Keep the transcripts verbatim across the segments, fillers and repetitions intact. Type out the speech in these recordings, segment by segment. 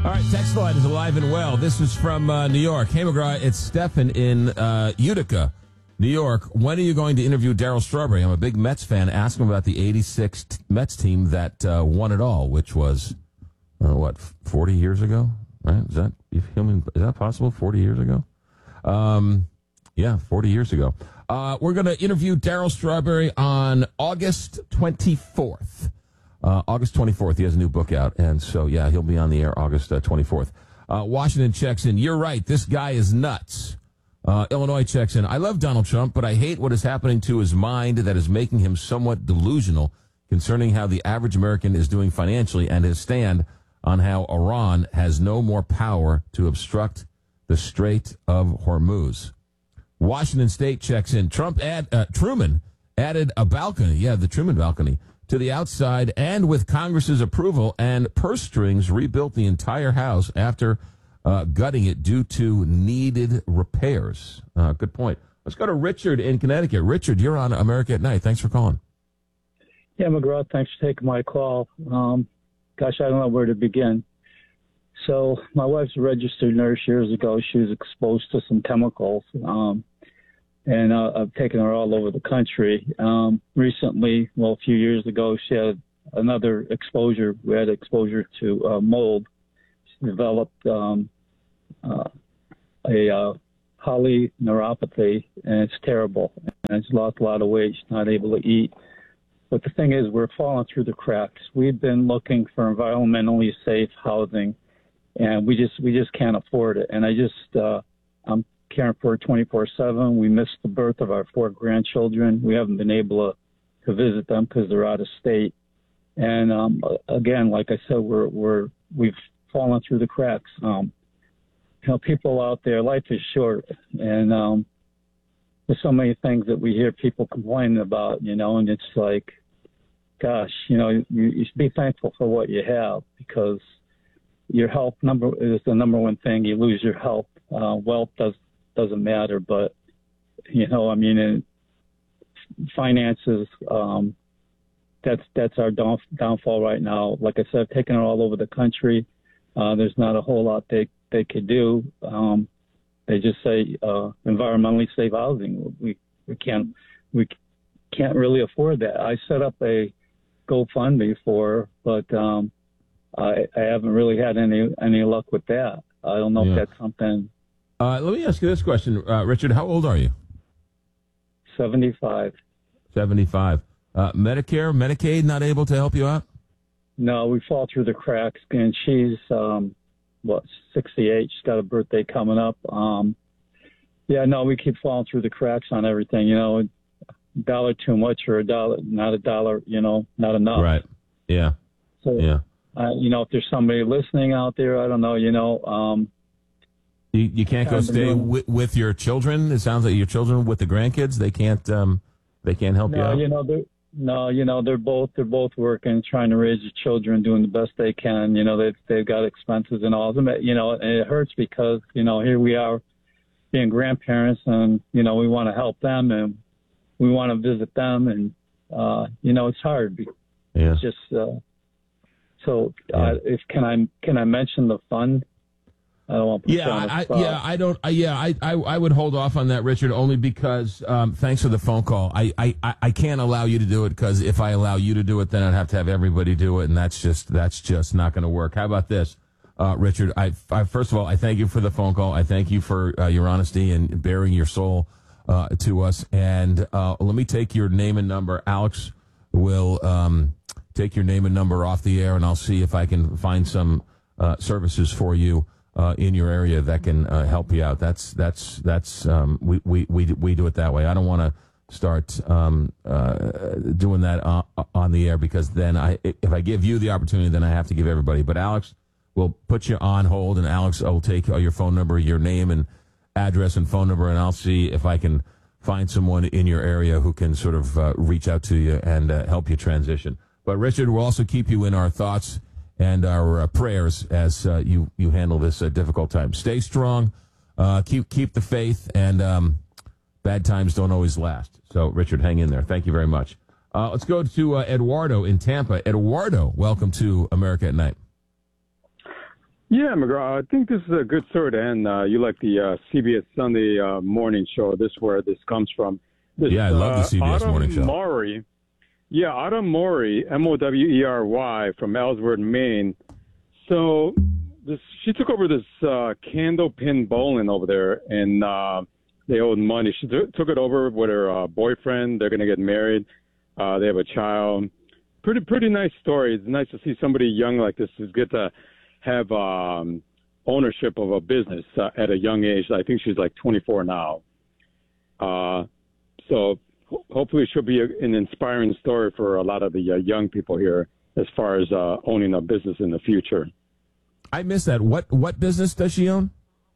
All right, text line is alive and well. This is from uh, New York. Hey, McGraw, it's Stefan in uh, Utica, New York. When are you going to interview Darryl Strawberry? I'm a big Mets fan. Ask him about the eighty-six t- Mets team that uh, won it all, which was, uh, what, forty years ago? Right? Is that, is that possible, forty years ago? Um, yeah, forty years ago. Uh, we're going to interview Darryl Strawberry on August twenty-fourth. Uh, August twenty-fourth, he has a new book out, and so, yeah, he'll be on the air August uh, twenty-fourth. Uh, Washington checks in. You're right, this guy is nuts. Uh, Illinois checks in. I love Donald Trump, but I hate what is happening to his mind that is making him somewhat delusional concerning how the average American is doing financially and his stand on how Iran has no more power to obstruct the Strait of Hormuz. Washington State checks in. Trump add, uh, Truman added a balcony, yeah, the Truman balcony, to the outside, and with Congress's approval and purse strings rebuilt the entire house after uh, gutting it due to needed repairs. Uh, good point. Let's go to Richard in Connecticut. Richard, you're on America at Night. Thanks for calling. Yeah, McGraw, thanks for taking my call. Um, gosh, I don't know where to begin. So my wife's a registered nurse years ago. She was exposed to some chemicals. Um, And uh, I've taken her all over the country. Um, recently, well, a few years ago, she had another exposure. We had exposure to uh, mold. She developed um, uh, a uh, polyneuropathy, and it's terrible. And she's lost a lot of weight. She's not able to eat. But the thing is, we're falling through the cracks. We've been looking for environmentally safe housing, and we just we just can't afford it. And I just uh, I'm caring for her twenty-four seven. We missed the birth of our four grandchildren. We haven't been able to, to visit them because they're out of state. And um, again, like I said, we're we're we've fallen through the cracks. Um, you know, people out there, life is short, and um, there's so many things that we hear people complaining about. You know, and it's like, gosh, you know, you, you should be thankful for what you have, because your health number is the number one thing. You lose your health, uh, wealth does. doesn't matter, but, you know, I mean, in finances, um, that's, that's our down, downfall right now. Like I said, I've taken it all over the country. Uh, there's not a whole lot they, they could do. Um, they just say, uh, environmentally safe housing. We, we can't, we can't really afford that. I set up a GoFundMe for, but, um, I, I haven't really had any, any luck with that. I don't know yeah. if that's something. Uh, let me ask you this question, uh, Richard. How old are you? seventy-five. seventy-five. Uh, Medicare, Medicaid not able to help you out? No, we fall through the cracks. And she's, um, what, sixty-eight. She's got a birthday coming up. Um, yeah, no, we keep falling through the cracks on everything. You know, a dollar too much or a dollar, not a dollar, you know, not enough. Right. Yeah. So, yeah. Uh, you know, if there's somebody listening out there, I don't know, you know, um, You, you can't go stay with, with your children. It sounds like your children with the grandkids. They can't. Um, they can't help no, you out. You know, they're, no, you know, they're both they're both working, trying to raise the children, doing the best they can. You know, they've they've got expenses and all of them. You know, and it hurts because you know here we are, being grandparents, and you know we want to help them and we want to visit them, and uh, you know it's hard. Yeah. It's just uh, so. Yeah. Uh, if can I can I mention the fund? I don't want to yeah, I, yeah, I don't. I, yeah, I, I, I would hold off on that, Richard, only because. Um, thanks for the phone call. I, I, I can't allow you to do it because if I allow you to do it, then I'd have to have everybody do it, and that's just that's just not going to work. How about this, uh, Richard? I, I first of all, I thank you for the phone call. I thank you for uh, your honesty and bearing your soul uh, to us. And uh, let me take your name and number. Alex will um, take your name and number off the air, and I'll see if I can find some uh, services for you. Uh, in your area that can uh, help you out. That's that's that's um, we, we we we do it that way. I don't want to start um, uh, doing that on, on the air because then I if I give you the opportunity, then I have to give everybody. But Alex will put you on hold, and Alex will take your phone number, your name and address and phone number, and I'll see if I can find someone in your area who can sort of uh, reach out to you and uh, help you transition. But Richard, we'll also keep you in our thoughts and our uh, prayers as uh, you you handle this uh, difficult time. Stay strong, uh, keep keep the faith, and um, bad times don't always last. So, Richard, hang in there. Thank you very much. Uh, let's go to uh, Eduardo in Tampa. Eduardo, welcome to America at Night. Yeah, McGraw, I think this is a good story to end. Uh, you like the uh, C B S Sunday uh, morning show. This is where this comes from. This, Yeah, I love the uh, C B S Autumn morning show. Maury, yeah, Autumn Maury, M O W E R Y, from Ellsworth, Maine. So this, she took over this uh, Candlepin Bowling over there, and uh, they owed money. She t- took it over with her uh, boyfriend. They're going to get married. Uh, they have a child. Pretty, pretty nice story. It's nice to see somebody young like this. It's good to have um, ownership of a business uh, at a young age. I think she's like twenty-four now. Uh, so ho- hopefully she'll be a, an inspiring story for a lot of the uh, young people here as far as uh, owning a business in the future. I missed that. What what business does she own?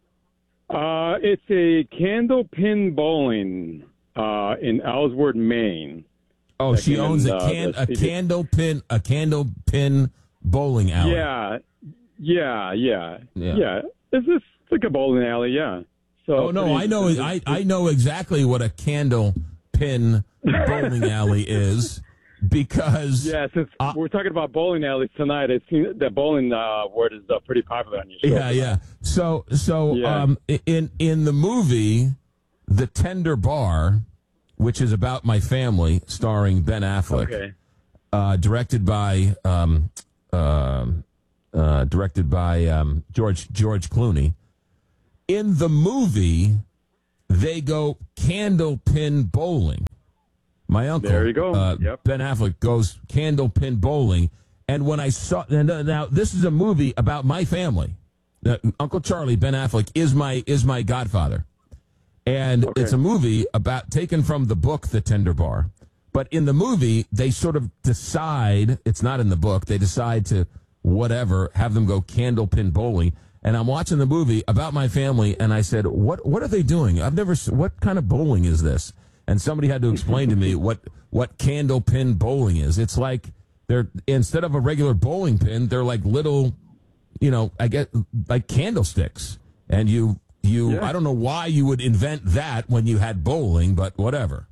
Uh, it's a Candlepin Bowling uh, in Ellsworth, Maine. Oh, she Second owns in, a uh, can the a C B S candle pin a candle pin bowling alley. Yeah, yeah, yeah, Yeah. yeah. It's just like a bowling alley, yeah. So Oh no, pretty- I know I I know exactly what a candle pin bowling alley is because Yeah, since Uh, we're talking about bowling alleys tonight, it seems that bowling uh, word is uh, pretty popular on your show. yeah yeah. So so Yeah. um in in the movie The Tender Bar, which is about my family, starring Ben Affleck. Okay. Uh, directed by um, uh, uh, directed by um, George George Clooney. In the movie, they go candlepin bowling. My uncle, There you go. Uh, Yep. Ben Affleck, goes candlepin bowling. And when I saw, and uh, now this is a movie about my family. Uh, Uncle Charlie, Ben Affleck, is my is my godfather. And Okay. it's a movie about taken from the book The Tender Bar. But in the movie, they sort of decide, it's not in the book, they decide to whatever, have them go candlepin bowling. And I'm watching the movie about my family, and I said, what what are they doing? I've never, s- what kind of bowling is this? And somebody had to explain to me what, what candlepin bowling is. It's like, they're, instead of a regular bowling pin, they're like little, you know, I get, like candlesticks. And you, you, Yeah. I don't know why you would invent that when you had bowling, but whatever.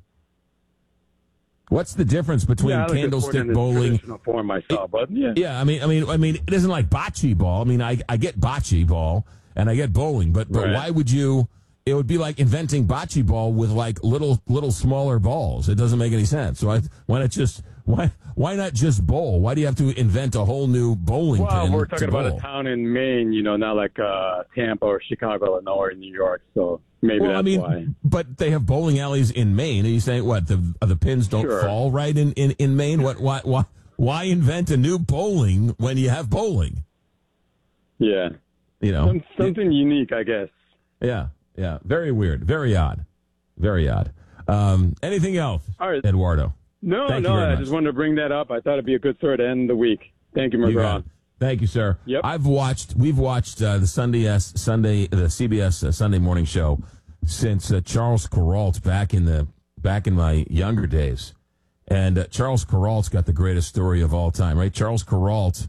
What's the difference between Yeah, I like to put it candlestick in the bowling? traditional form myself, but yeah. Yeah, I mean, I mean, I mean, it isn't like bocce ball. I mean, I I get bocce ball and I get bowling, but but Right. why would you? It would be like inventing bocce ball with like little little smaller balls. It doesn't make any sense. So I, why not just why why not just bowl? Why do you have to invent a whole new bowling Well, pin? we're to talking about bowl? a town in Maine, you know, not like uh, Tampa or Chicago, Illinois, or New York. So maybe Well, that's I mean, why. but they have bowling alleys in Maine. And you saying what the uh, the pins don't Sure. fall right in, in, in Maine? What why why why invent a new bowling when you have bowling? Yeah. You know, Some, something unique, I guess. yeah, yeah, very weird, very odd, very odd. Um, anything else, All right. Eduardo? No, Thank you no, very I much. just wanted to bring that up. I thought it'd be a good story to end the week. Thank you, You got McGraw. it. Thank you, sir. Yep. I've watched. We've watched uh, the Sunday S Sunday the C B S uh, Sunday morning show since uh, Charles Kuralt back in the back in my younger days, and uh, Charles Kuralt's got the greatest story of all time, right? Charles Kuralt.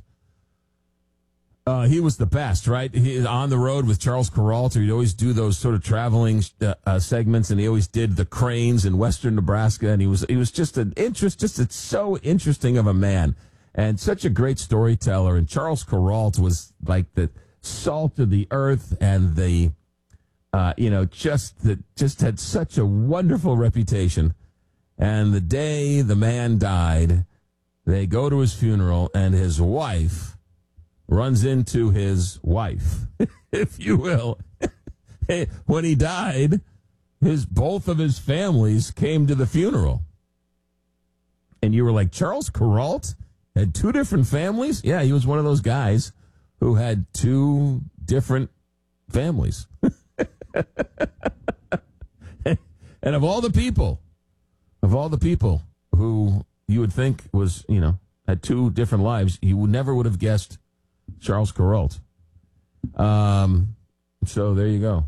Uh, he was the best, right? He on the road with Charles Kuralt, or he'd always do those sort of traveling uh, uh, segments, and he always did the cranes in western Nebraska, and he was he was just an interest, just a, so interesting of a man, and such a great storyteller. And Charles Kuralt was like the salt of the earth, and the uh, you know just the just had such a wonderful reputation. And the day the man died, they go to his funeral, and his wife runs into his wife, if you will. When he died, his both of his families came to the funeral. And you were like, Charles Kuralt had two different families? Yeah, he was one of those guys who had two different families. And of all the people, of all the people who you would think was, you know, had two different lives, you would never would have guessed Charles Kuralt. Um, so there you go.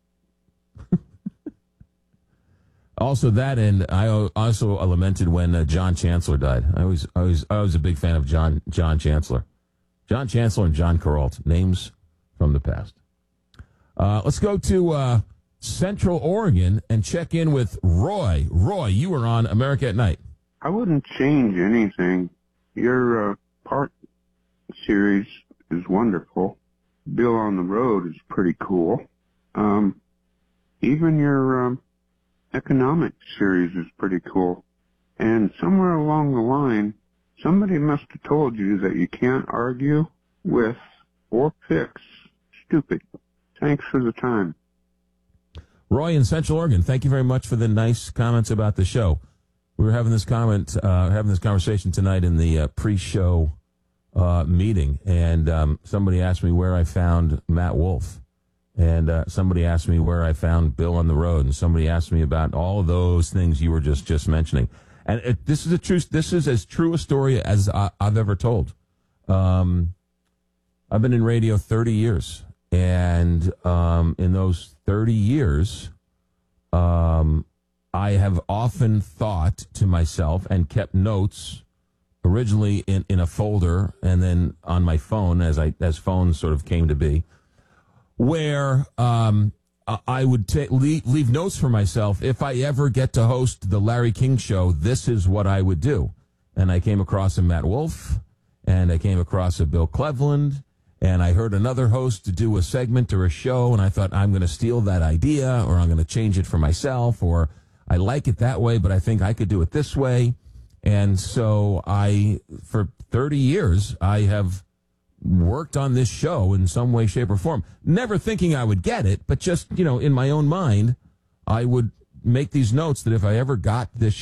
Also, that, and I also lamented when uh, John Chancellor died. I always, I was, I was a big fan of John John Chancellor, John Chancellor, and John Kuralt, names from the past. Uh, let's go to uh, Central Oregon and check in with Roy. Roy, you were on America at Night. I wouldn't change anything. Your uh, part series is wonderful, Bill on the Road is pretty cool. Um, even your um, economic series is pretty cool. And somewhere along the line, somebody must have told you that you can't argue with or fix stupid. Thanks for the time. Roy in Central Oregon, thank you very much for the nice comments about the show. We were having this comment, uh, having this conversation tonight in the uh, pre-show uh, meeting, and um, somebody asked me where I found Matt Wolf, and uh, somebody asked me where I found Bill on the Road, and somebody asked me about all of those things you were just just mentioning. And it, this is a true, this is as true a story as I, I've ever told. Um, I've been in radio thirty years, and um, in those thirty years, um, I have often thought to myself and kept notes, originally in, in a folder and then on my phone as I as phones sort of came to be, where um, I would ta- leave, leave notes for myself. If I ever get to host the Larry King Show, this is what I would do. And I came across a Matt Wolf, and I came across a Bill Cleveland, and I heard another host do a segment or a show, and I thought, I'm going to steal that idea, or I'm going to change it for myself, or I like it that way, but I think I could do it this way. And so I, for thirty years, I have worked on this show in some way, shape, or form. Never thinking I would get it, but just, you know, in my own mind, I would make these notes that if I ever got this